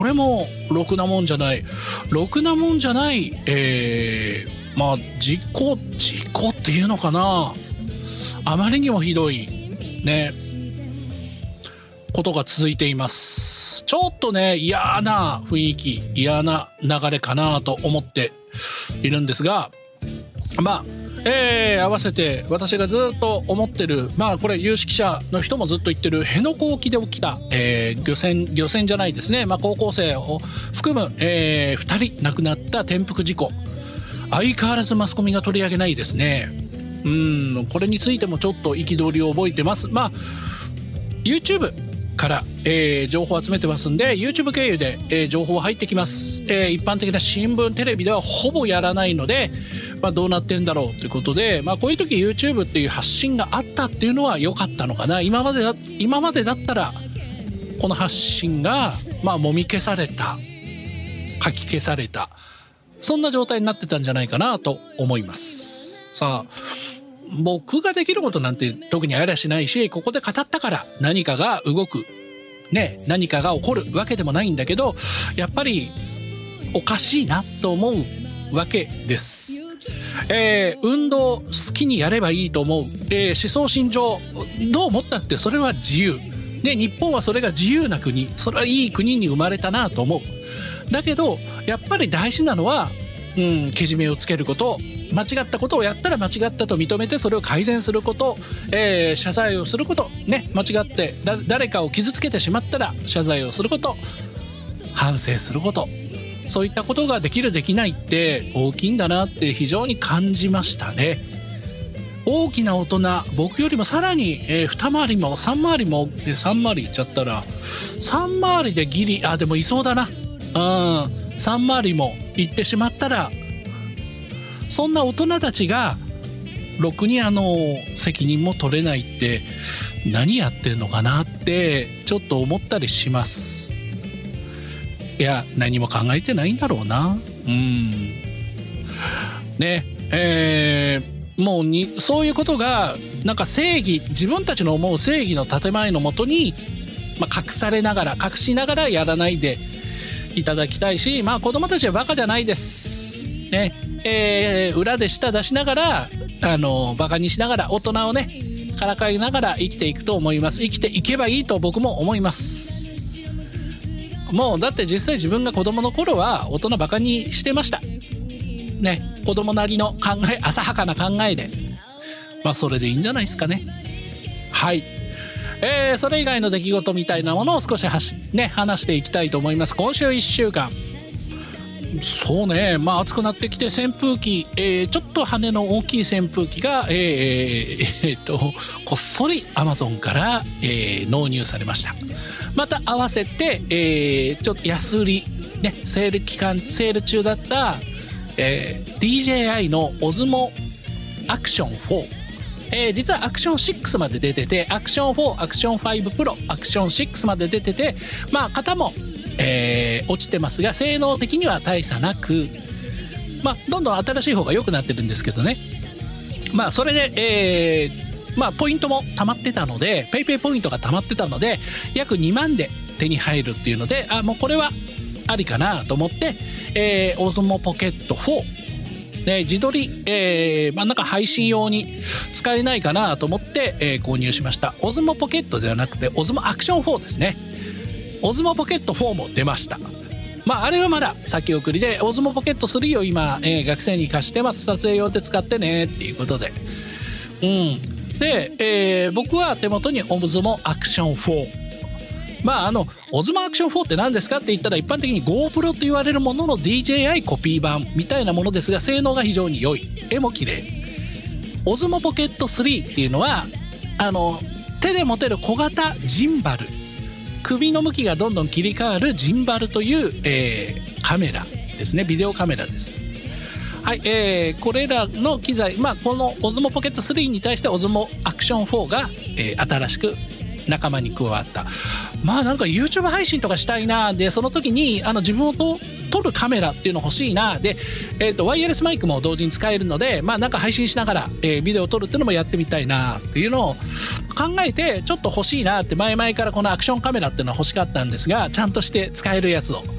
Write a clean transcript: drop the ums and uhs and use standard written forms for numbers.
これもろくなもんじゃない、まあ事故っていうのかな、あまりにもひどいねことが続いています。ちょっとね嫌な雰囲気、嫌な流れかなと思っているんですが、まあ合わせて私がずっと思ってる、まあこれ有識者の人もずっと言ってる辺野古沖で起きた、漁船じゃないですね、まあ、高校生を含む、2人亡くなった転覆事故、相変わらずマスコミが取り上げないですね。これについてもちょっと憤りを覚えてます。まあ YouTube から、情報を集めてますんで YouTube 経由で、情報入ってきます。一般的な新聞テレビではほぼやらないので、まあ、どうなってんだろうということで、まあ、こういう時 YouTube っていう発信があったっていうのは良かったのかな。今までだったらこの発信がまあもみ消された、かき消された、そんな状態になってたんじゃないかなと思います。さあ僕ができることなんて特にありゃしないし、ここで語ったから何かが動くね、何かが起こるわけでもないんだけど、やっぱりおかしいなと思うわけです。運動好きにやればいいと思う、思想信条どう思ったってそれは自由で、日本はそれが自由な国、それはいい国に生まれたなと思う。だけどやっぱり大事なのは、けじめをつけること、間違ったことをやったら間違ったと認めてそれを改善すること、謝罪をすることね、間違って誰かを傷つけてしまったら謝罪をすること、反省すること、そういったことができるできないって大きいんだなって非常に感じましたね。大きな大人、僕よりもさらに、2回りも3回りもで3回りいっちゃったら3回りでギリでもいそうだな。3回りも行ってしまったら、そんな大人たちがろくに責任も取れないって何やってんのかなってちょっと思ったりします。いや何も考えてないんだろうな。ね、もうそういうことがなんか正義、自分たちの思う正義の建前のもとに、隠しながらやらないでいただきたいし、子供たちはバカじゃないですね。裏で舌出しながらバカにしながら大人をねからかいながら生きていくと思います。生きていけばいいと僕も思います。もうだって実際自分が子供の頃は大人バカにしてましたね。子供なりの考え、浅はかな考えでそれでいいんじゃないですかね。はい、それ以外の出来事みたいなものを少し話していきたいと思います。今週1週間そうね、暑くなってきて扇風機、ちょっと羽の大きい扇風機が、こっそり Amazon から、納入されました。また合わせて、ちょっと安売り、セール中だった、DJI の Osmo Action 4、実はアクション6まで出てて、アクション4、アクション5 Pro、アクション6まで出てて、型も落ちてますが性能的には大差なく、どんどん新しい方が良くなってるんですけどね。それで、ポイントも溜まってたので、PayPay ポイントが溜まってたので約2万で手に入るっていうので、もうこれはありかなと思って、Osmo Pocket 4自撮り、なんか配信用に使えないかなと思って、購入しました。 Osmo Pocket ではなくて Osmo Action 4ですね。Osmo Pocket 4も出ました。あれはまだ先送りで Osmo Pocket 3を今、学生に貸してます。撮影用で使ってねっていうことで、で、僕は手元に Osmo Action 4、Osmo Action 4って何ですかって言ったら、一般的に GoPro と言われるものの DJI コピー版みたいなものですが、性能が非常に良い、絵も綺麗。 Osmo Pocket 3っていうのは手で持てる小型ジンバル、首の向きがどんどん切り替わるジンバルという、カメラですね。ビデオカメラです。はい、これらの機材、この Osmo Pocket 3に対して Osmo Action 4が、新しく仲間に加わった。なんか YouTube 配信とかしたいなで、その時に自分と撮るカメラっていうの欲しいな。で、ワイヤレスマイクも同時に使えるので、なんか配信しながら、ビデオを撮るっていうのもやってみたいなっていうのを考えて、ちょっと欲しいなって前々からこのアクションカメラっていうのは欲しかったんですが、ちゃんとして使えるやつを